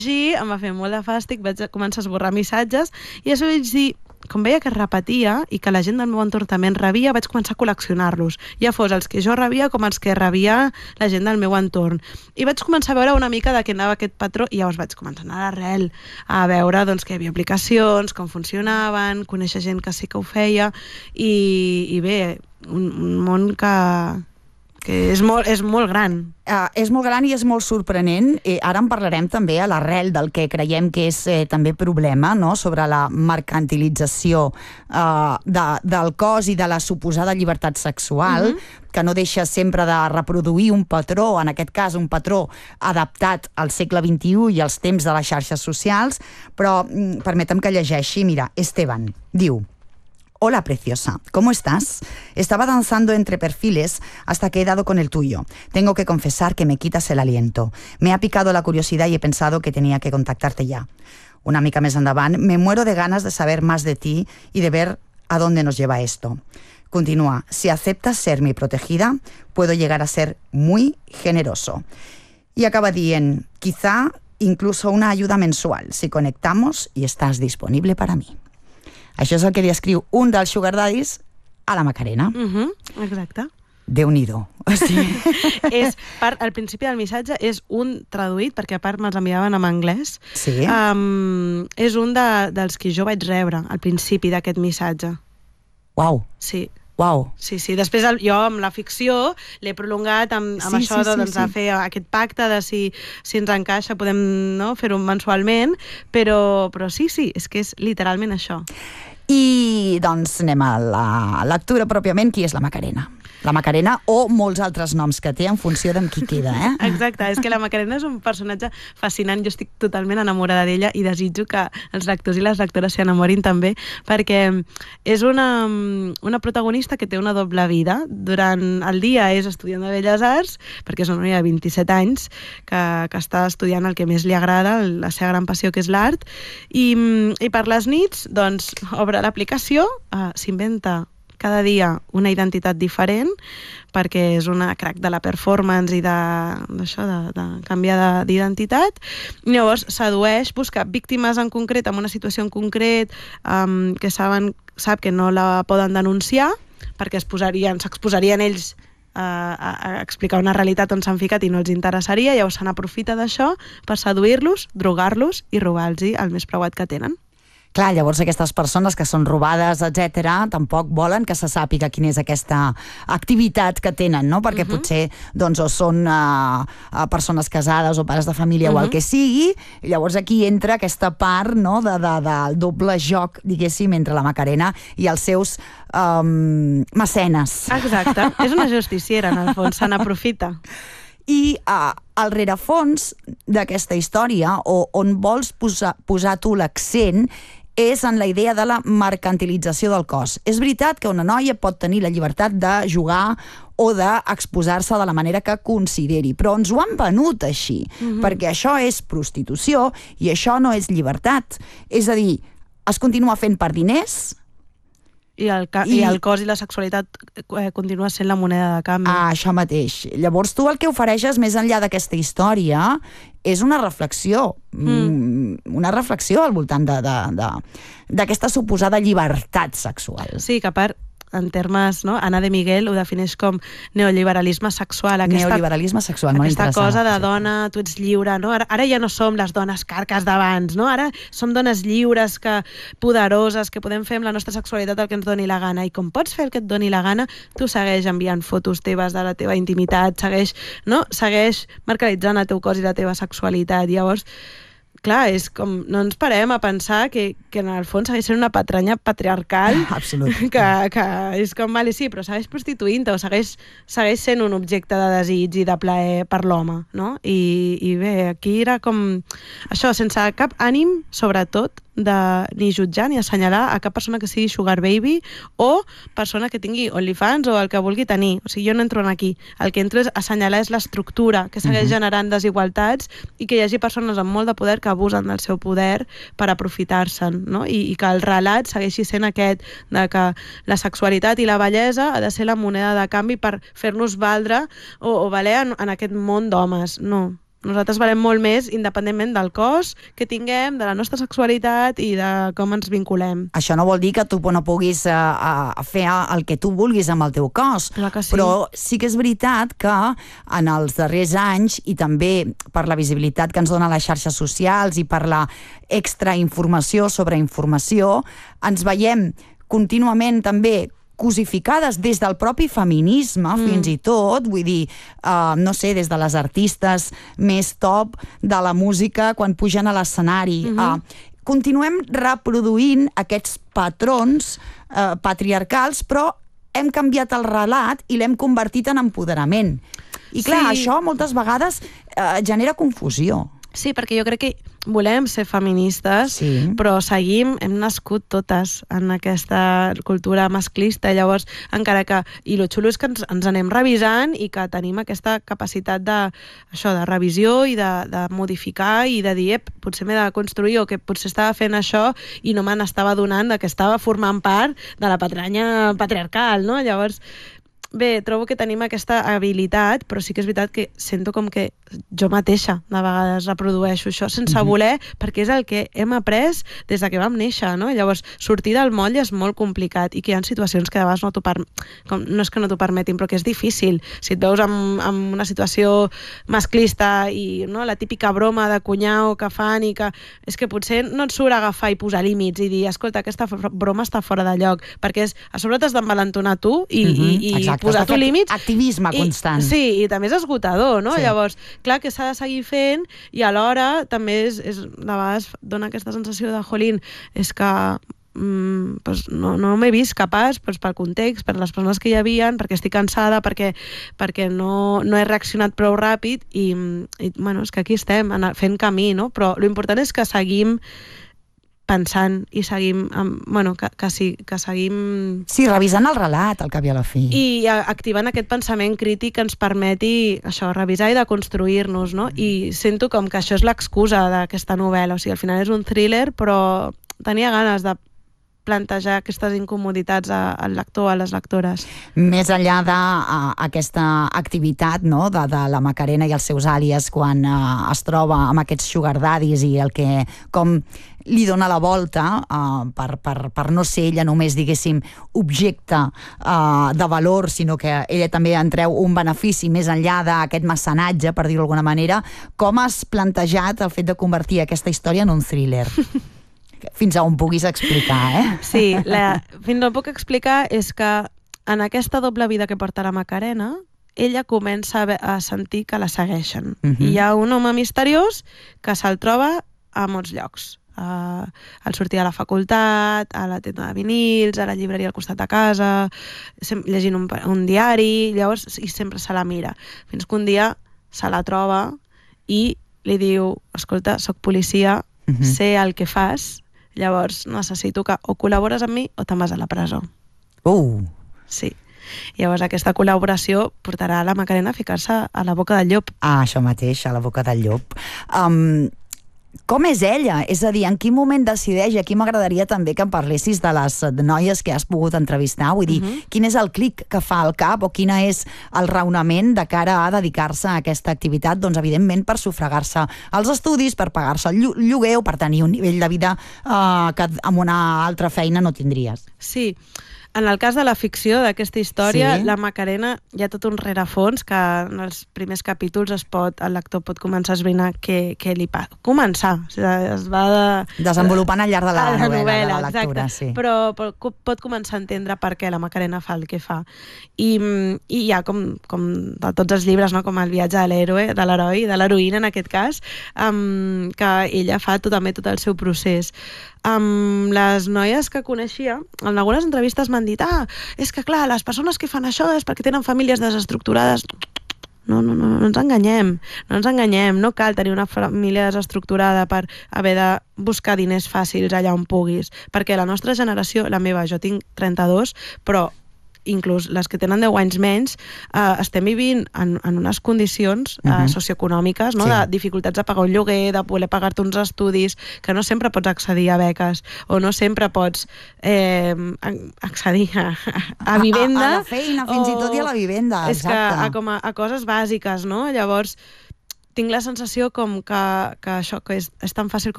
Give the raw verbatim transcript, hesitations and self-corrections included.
em va fer molt de fàstic, vaig començar a esborrar missatges i això vaig dir, com veia que es repetia i que la gent del meu entorn també en rebia, vaig començar a col·leccionar-los, ja fos els que jo rebia com els que rebia la gent del meu entorn. I vaig començar a veure una mica de què anava aquest patró i llavors vaig començar a anar a l'arrel, a veure doncs, que hi havia aplicacions, com funcionaven, conèixer gent que sí que ho feia i, i bé, un, un món que... que és molt, és molt gran. Uh, és molt gran i és molt sorprenent. Eh, ara en parlarem també a l'arrel del que creiem que és eh, també problema, no?, sobre la mercantilització uh, de, del cos i de la suposada llibertat sexual, uh-huh. que no deixa sempre de reproduir un patró, en aquest cas un patró adaptat al segle vint-i-u i als temps de les xarxes socials, però mm, permetem que llegeixi. Mira, Esteban diu: Hola, preciosa, ¿cómo estás? Estaba danzando entre perfiles hasta que he dado con el tuyo. Tengo que confesar que me quitas el aliento. Me ha picado la curiosidad y he pensado que tenía que contactarte ya. Una mica més endavant, me muero de ganas de saber más de ti y de ver a dónde nos lleva esto. Continúa: si aceptas ser mi protegida, puedo llegar a ser muy generoso. Y acaba dient: quizá incluso una ayuda mensual, si conectamos y estás disponible para mí. Això és el que li escriu un dels sugar daddies a la Macarena. Uh-huh, exacte. Déu-n'hi-do. O sigui... és part, al principi del missatge és un traduït, perquè a part me'ls enviaven en anglès. Sí. Um, és un de, dels que jo vaig rebre al principi d'aquest missatge. Uau. Sí. Uau. Sí, sí. Després el, jo amb la ficció l'he prolongat amb, amb sí, això sí, sí, doncs, sí. de fer aquest pacte de si, si ens encaixa podem, no, fer-ho mensualment, però, però sí, sí, és que és literalment això. I doncs anem a la lectura pròpiament. Qui és la Macarena? La Macarena, o molts altres noms que té en funció d'en qui queda, eh? Exacte, és que la Macarena és un personatge fascinant, jo estic totalment enamorada d'ella i desitjo que els lectors i les lectores s'hi enamorin també, perquè és una, una protagonista que té una doble vida. Durant el dia és estudiant de Belles Arts, perquè és una noia de vint-i-set anys que, que està estudiant el que més li agrada, la seva gran passió, que és l'art, i, i per les nits doncs obre l'aplicació, uh, s'inventa cada dia una identitat diferent, perquè és una crack de la performance i d'això, de, de, de canviar d'identitat. Llavors sedueix, busca víctimes en concret, en una situació en concret, um, que saben, sap que no la poden denunciar, perquè es posarien, s'exposarien ells a, a, a explicar una realitat on s'han ficat i no els interessaria, llavors se n'aprofita d'això per seduir-los, drogar-los i robar-los el més preuat que tenen. Clar, llavors aquestes persones que són robades, etcètera, tampoc volen que se sàpiga quina és aquesta activitat que tenen, no? Perquè uh-huh. potser doncs, o són uh, uh, persones casades o pares de família uh-huh. o el que sigui, i llavors aquí entra aquesta part, no?, de, de, del doble joc, diguéssim, entre la Macarena i els seus um, mecenes. Exacte, és una justiciera, en el fons, se n'aprofita. I uh, el rerefons d'aquesta història, o on vols posar, posar tu l'accent, és en la idea de la mercantilització del cos. És veritat que una noia pot tenir la llibertat de jugar o d'exposar-se de la manera que consideri, però ens ho han venut així, mm-hmm. perquè això és prostitució i això no és llibertat. És a dir, es continua fent per diners, I el, I... I el cos i la sexualitat eh, continua sent la moneda de canvi. Ah, això mateix. Llavors tu el que ofereixes més enllà d'aquesta història és una reflexió, mm. una reflexió al voltant d'aquesta suposada llibertat sexual. Sí, que a part, en termes, no? Anna de Miguel ho defineix com neoliberalisme sexual. Aquesta, neoliberalisme sexual, molt aquesta interessant. Aquesta cosa de dona, tu ets lliure, no? Ara, ara ja no som les dones carques d'abans, no? Ara som dones lliures, que poderoses, que podem fer amb la nostra sexualitat el que ens doni la gana. I com pots fer el que et doni la gana, tu segueix enviant fotos teves de la teva intimitat, segueix, no? segueix mercantilitzant el teu cos i la teva sexualitat. Llavors, clar, és com, no ens parem a pensar que, que en el fons segueix sent una patranya patriarcal. Absolut. Que, que és com, vale, sí, però segueix prostituint-te o segueix, segueix sent un objecte de desig i de plaer per l'home, no? I, I bé, aquí era com això, sense cap ànim, sobretot, de ni jutjar ni assenyalar a cap persona que sigui sugar baby o persona que tingui OnlyFans o el que vulgui tenir. O sigui, jo no entro en aquí. El que entro és assenyalar és l'estructura que segueix uh-huh. generant desigualtats i que hi hagi persones amb molt de poder que abusen del seu poder per aprofitar-se'n, no? I, i que el relat segueixi sent aquest de que la sexualitat i la bellesa ha de ser la moneda de canvi per fer-nos valdre o, o valer en, en aquest món d'homes. No. nosaltres valem molt més independentment del cos que tinguem, de la nostra sexualitat i de com ens vinculem. Això no vol dir que tu no puguis uh, uh, fer el que tu vulguis amb el teu cos, Clar que sí. Però sí que és veritat que en els darrers anys, i també per la visibilitat que ens donen les xarxes socials i per la extra informació sobre informació, ens veiem contínuament també cosificades des del propi feminisme, mm. fins i tot, vull dir, uh, no sé, des de les artistes més top de la música quan pugen a l'escenari. Mm-hmm. Uh, continuem reproduint aquests patrons uh, patriarcals, però hem canviat el relat i l'hem convertit en empoderament. I clar, sí. Això moltes vegades uh, genera confusió. Sí, perquè jo crec que volem ser feministes, sí. Però seguim, hem nascut totes en aquesta cultura masclista, llavors, encara que... I lo xulo és que ens, ens anem revisant i que tenim aquesta capacitat de, això, de revisió i de, de modificar i de dir, ep, potser m'he de construir o que potser estava fent això i no me n'estava donant que estava formant part de la patranya patriarcal, no? Llavors, bé, trobo que tenim aquesta habilitat, però sí que és veritat que sento com que jo mateixa de vegades reprodueixo això sense mm-hmm. voler, perquè és el que hem après des de que vam néixer, no? Llavors, sortir del moll és molt complicat i que hi ha situacions que de vegades no t'ho per... com, no és que no t'ho permetin, però que és difícil. Si et veus en, en una situació masclista i no, la típica broma de cunyau que fan i que... És que potser no et surt agafar i posar límits i dir, escolta, aquesta broma està fora de lloc, perquè és, a sobre t'has d'envalentonar tu i, mm-hmm. i, i Exacte, posar tu límits. Activisme i, constant. Sí, i també és esgotador, no? Sí. Llavors, clar que s'ha de seguir fent i alhora també és, és de vegades dona aquesta sensació de jolín, és que mm, pues no, no m'he vist capaç pues, pel context, per les persones que hi havia, perquè estic cansada, perquè, perquè no, no he reaccionat prou ràpid i, i bueno, és que aquí estem fent camí, no? Però l'important és que seguim pensant i seguim, amb, bueno, que, que, sí, que seguim... Sí, revisant el relat, al cap i a la fi. I activant aquest pensament crític que ens permeti això, revisar i deconstruir-nos, no? I sento com que això és l'excusa d'aquesta novel·la, o sigui, al final és un thriller, però tenia ganes de plantejar aquestes incomoditats al lector, a les lectores. Més enllà d'aquesta activitat, no?, de, de la Macarena i els seus àlies quan uh, es troba amb aquests sugar daddies i el que, com li dona la volta uh, per, per, per no ser ella només, diguéssim, objecte uh, de valor, sinó que ella també en treu un benefici més enllà d'aquest mecenatge, per dir-ho d'alguna manera. Com has plantejat el fet de convertir aquesta història en un thriller? Fins a on puguis explicar, eh? Sí, la, fins on puc explicar és que en aquesta doble vida que porta la Macarena, ella comença a, a sentir que la segueixen. Uh-huh. I hi ha un home misteriós que se'l troba a molts llocs. Uh, al sortir de la facultat, a la tenda de vinils, a la llibreria al costat de casa, llegint un, un diari, llavors i sempre se la mira. Fins que un dia se la troba i li diu, escolta, soc policia, uh-huh. sé el que fas, llavors necessito que o col·labores amb mi o te'n vas a la presó. Uh. Sí. Llavors aquesta col·laboració portarà la Macarena a ficar-se a la boca del llop. Ah, això mateix, a la boca del llop. Um, com és ella? És a dir, en quin moment decideix? Aquí m'agradaria també que em parlessis de les noies que has pogut entrevistar. Vull dir, uh-huh. quin és el clic que fa al cap o quina és el raonament de cara a dedicar-se a aquesta activitat? Doncs, evidentment, per sufragar-se els estudis, per pagar-se el lloguer o per tenir un nivell de vida uh, que amb una altra feina no tindries. Sí. En el cas de la ficció d'aquesta història, sí. la Macarena hi ha tot un rerefons que en els primers capítols es pot, el lector pot començar a esbrinar què, què li passa. Començar, o sigui, es va de... desenvolupant al llarg de la, la novel·la, novel·la, de la lectura, exacte. Sí. Però, però pot començar a entendre per què la Macarena fa el que fa. I, i hi ha, com, com de tots els llibres, no? Com el viatge de l'héroe, de l'heroi, de l'heroïna en aquest cas, um, que ella fa tot, també tot el seu procés. Amb les noies que coneixia, en algunes entrevistes m'han dit, ah, és que clar, les persones que fan això és perquè tenen famílies desestructurades. No, no, no, no ens enganyem, no ens enganyem, no cal tenir una família desestructurada per haver de buscar diners fàcils allà on puguis, perquè la nostra generació, la meva, jo tinc trenta-dos, però inclús les que tenen deu anys menys, eh, estem vivint en, en unes condicions eh, uh-huh. socioeconòmiques, no? Sí. De dificultats de pagar un lloguer, de poder pagar-te uns estudis, que no sempre pots accedir a beques, o no sempre pots eh, accedir a, a vivenda. A, a la feina, fins o, i tot i a la vivenda, és exacte. que a, com a, a coses bàsiques, no? Llavors, tinc la sensació com que, que això que és, és tan fàcil